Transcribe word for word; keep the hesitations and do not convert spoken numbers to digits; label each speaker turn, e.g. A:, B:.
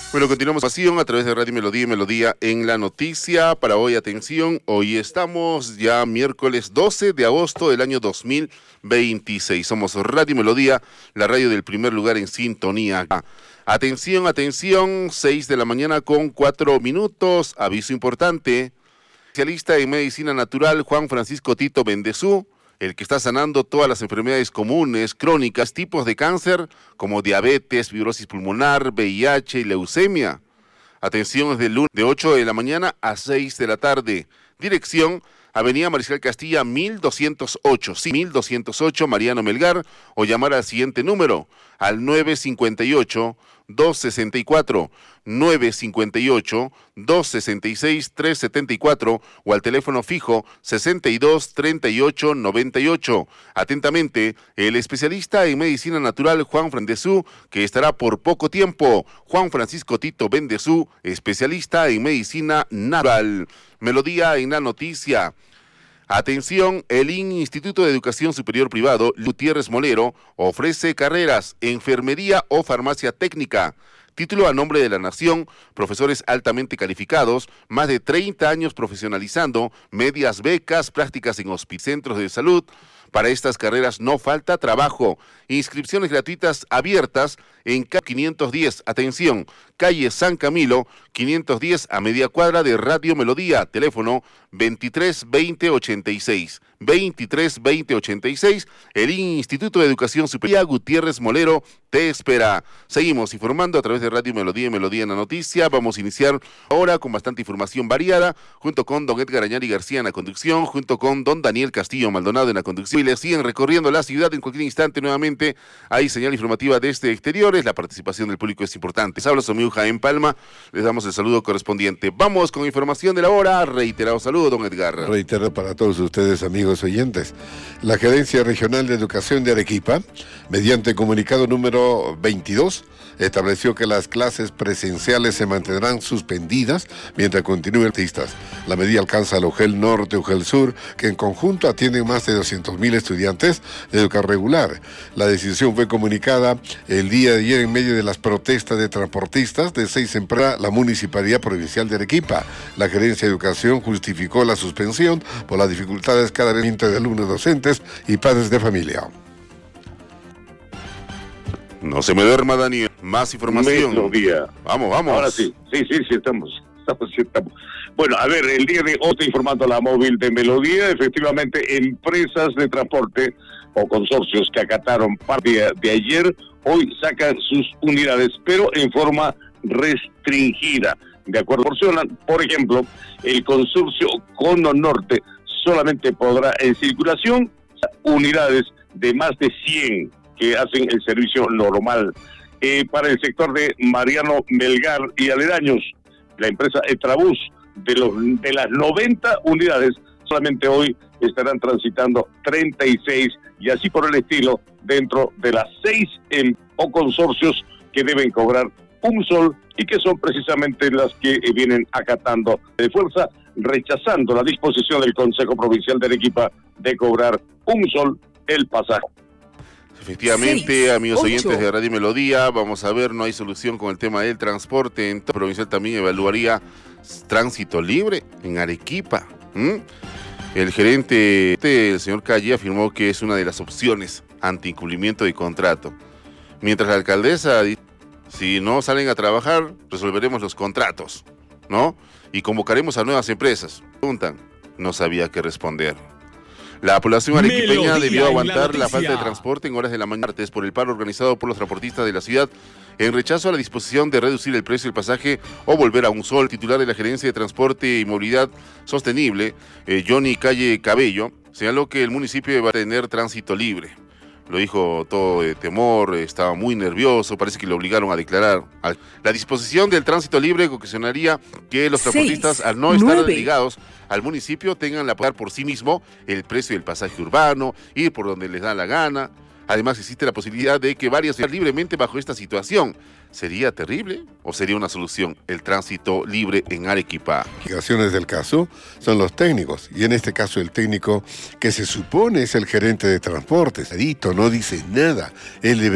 A: Bueno, continuamos pasión a través de Radio Melodía y Melodía en la noticia. Para hoy, atención, hoy estamos ya miércoles doce de agosto del año dos mil veintiséis. Somos Radio Melodía, la radio del primer lugar en sintonía. Atención, atención, seis de la mañana con cuatro minutos. Aviso importante. Especialista en medicina natural, Juan Francisco Tito Bendezú, el que está sanando todas las enfermedades comunes, crónicas, tipos de cáncer, como diabetes, fibrosis pulmonar, V I H y leucemia. Atención, es del lunes de ocho de la mañana a seis de la tarde. Dirección, Avenida Mariscal Castilla, mil doscientos ocho, sí, mil doscientos ocho, Mariano Melgar, o llamar al siguiente número, al nueve cinco ocho, dos seis cuatro, nueve cinco ocho, dos seis seis, tres siete cuatro o al teléfono fijo sesenta y dos, treinta y ocho, noventa y ocho. Atentamente, el especialista en medicina natural Juan Bendezú, que estará por poco tiempo. Juan Francisco Tito Bendezú, especialista en medicina natural. Melodía en la noticia. Atención, el Instituto de Educación Superior Privado Gutiérrez Molero ofrece carreras, enfermería o farmacia técnica. Título a nombre de la nación, profesores altamente calificados, más de treinta años profesionalizando, medias becas, prácticas en hospicentros de salud. Para estas carreras no falta trabajo. Inscripciones gratuitas abiertas en quinientos diez, atención, calle San Camilo, quinientos diez a media cuadra de Radio Melodía, teléfono veintitrés veinte ochenta y seis, veintitrés veinte ochenta y seis, el Instituto de Educación Superior Gutiérrez Molero te espera. Seguimos informando a través de Radio Melodía y Melodía en la noticia. Vamos a iniciar ahora con bastante información variada, junto con don Edgar Añari García en la conducción, junto con don Daniel Castillo Maldonado en la conducción, y le siguen recorriendo la ciudad. En cualquier instante nuevamente hay señal informativa desde exteriores. La participación del público es importante. Les habla su amigo Jaén Palma, les damos el saludo correspondiente. Vamos con información de la hora. Reiterado saludo, don Edgar.
B: Reitero para todos ustedes, amigos oyentes. La Gerencia Regional de Educación de Arequipa, mediante comunicado número veintidós, estableció que las clases presenciales se mantendrán suspendidas mientras continúen artistas. La medida alcanza al UGEL Norte, UGEL Sur, que en conjunto atienden más de doscientos mil estudiantes de educación regular. La decisión fue comunicada el día de ayer en medio de las protestas de transportistas de seis empresas, la Municipalidad Provincial de Arequipa. La Gerencia de Educación justificó la suspensión por las dificultades cada vez de alumnos, docentes y padres de familia.
A: No se me duerma, Daniel. Más información.
C: Mediodía.
A: Vamos, vamos.
C: Ahora sí, sí, sí, sí, estamos. estamos, sí, estamos. Bueno, a ver, el día de hoy está informando la móvil de Melodía. Efectivamente, empresas de transporte o consorcios que acataron parte de ayer, hoy sacan sus unidades, pero en forma restringida. De acuerdo, proporcionan, por ejemplo, el consorcio Cono Norte solamente podrá en circulación unidades de más de cien que hacen el servicio normal. Eh, para el sector de Mariano Melgar y aledaños, la empresa Etrabús, de, los, de las noventa unidades, solamente hoy estarán transitando treinta y seis, y así por el estilo, dentro de las seis en, o consorcios que deben cobrar un sol y que son precisamente las que eh, vienen acatando de fuerza, rechazando la disposición del Consejo Provincial de Arequipa de cobrar un sol el pasaje.
A: Efectivamente, seis, amigos ocho. Oyentes de Radio Melodía, vamos a ver, no hay solución con el tema del transporte. En provincial también evaluaría tránsito libre en Arequipa. ¿Mm? El gerente, el señor Calle, afirmó que es una de las opciones ante incumplimiento de contrato. Mientras la alcaldesa dice, si no salen a trabajar, resolveremos los contratos, ¿no? Y convocaremos a nuevas empresas. Preguntan, no sabía qué responder. La población arequipeña Melodía debió aguantar la, la falta de transporte en horas de la mañana martes por el paro organizado por los transportistas de la ciudad en rechazo a la disposición de reducir el precio del pasaje o volver a un sol. El titular de la Gerencia de Transporte y Movilidad Sostenible, eh, Johnny Calle Cabello, señaló que el municipio va a tener tránsito libre. Lo dijo todo de temor, estaba muy nervioso, parece que lo obligaron a declarar. La disposición del tránsito libre ocasionaría que los transportistas, seis, al no estar nueve. ligados al municipio, tengan la pagar por sí mismo el precio del pasaje urbano, ir por donde les da la gana. Además, existe la posibilidad de que varios sean libremente bajo esta situación. ¿Sería terrible o sería una solución el tránsito libre en Arequipa?
B: Las investigaciones del caso son los técnicos, y en este caso el técnico que se supone es el gerente de transportes, no dice nada. Él debe